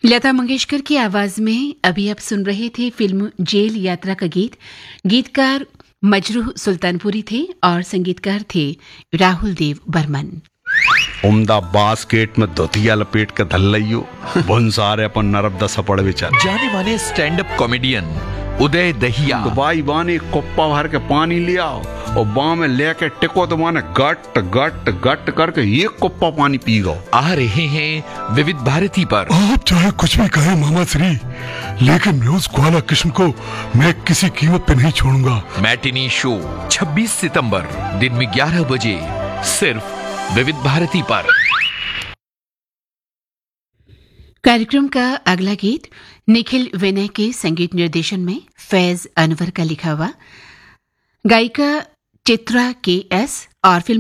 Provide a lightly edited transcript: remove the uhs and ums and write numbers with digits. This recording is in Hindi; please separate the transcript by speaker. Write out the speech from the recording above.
Speaker 1: लता मंगेशकर की आवाज में अभी आप सुन रहे थे फिल्म जेल यात्रा का गीत। गीतकार मजरूह सुल्तानपुरी थे और संगीतकार थे राहुल देव बर्मन।
Speaker 2: उम्दा बास्केट में धोतिया लपेट के धल लियो सारे अपन नरब दशा पड़ विचार
Speaker 3: जाने माने स्टैंड अप कॉमेडियन उदय दहिया
Speaker 2: तो भाई बाने कोप्पा भर के पानी लिया और बाँ में लेके टिको तो माने गट गट गट करके एक कोप्पा पानी पी गो।
Speaker 3: आ रहे हैं विविध भारती पर।
Speaker 4: आप चाहे कुछ भी कहें मामा श्री, लेकिन म्यूज ग्वाला किस्म को मैं किसी कीमत पे नहीं छोड़ूंगा।
Speaker 3: मैटिनी शो 26 सितंबर दिन में 11 बजे सिर्फ विविध भारती पर।
Speaker 1: कार्यक्रम का अगला गीत निखिल विनय के संगीत निर्देशन में फैज अनवर का लिखा हुआ, गायिका चित्रा के एस और फिल्म